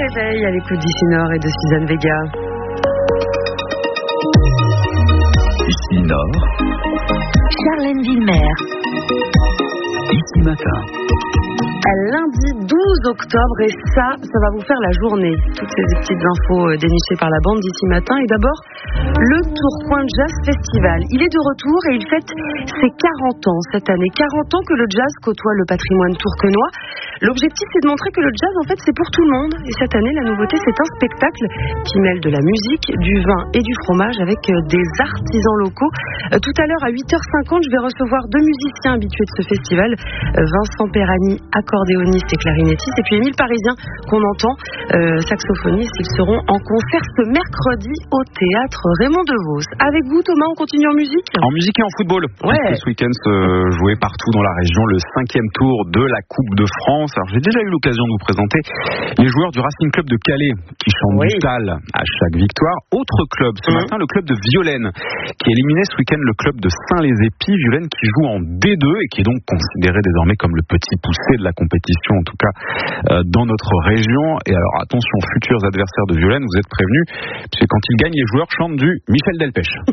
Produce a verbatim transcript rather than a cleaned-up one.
réveil à l'écoute d'Ici Nord et de Suzanne Vega. Ici Nord, Charlène Villemer. Ici Matin. Lundi douze octobre, et ça, ça va vous faire la journée. Toutes ces petites infos dénichées par la bande d'Ici Matin. Et d'abord, le Tourcoing Jazz Festival. Il est de retour et il fête ses quarante ans cette année. quarante ans que le jazz côtoie le patrimoine tourquenois. L'objectif, c'est de montrer que le jazz, en fait, c'est pour tout le monde. Et cette année, la nouveauté, c'est un spectacle qui mêle de la musique, du vin et du fromage avec des artisans locaux. Tout à l'heure, à huit heures cinquante, je vais recevoir deux musiciens habitués de ce festival. Vincent Perani, accordéoniste et clarinettiste, et puis Émile Parisien, qu'on entend, euh, saxophoniste. Ils seront en concert ce mercredi au théâtre Raymond Devos. Avec vous, Thomas, on continue en musique ? En musique et en football. Ouais. Ce week-end se jouait partout dans la région le cinquième tour de la Coupe de France. Alors, j'ai déjà eu l'occasion de vous présenter les joueurs du Racing Club de Calais qui chantent oui. du tal à chaque victoire. Autre club, ce mmh. matin, le club de Violaine qui a éliminé ce week-end le club de Saint-les-Épis. Violaine qui joue en D deux et qui est donc considéré désormais comme le petit poussé de la compétition, en tout cas euh, dans notre région. Et alors attention, futurs adversaires de Violaine, vous êtes prévenus, puisque quand ils gagnent, les joueurs chantent du Michel Delpech.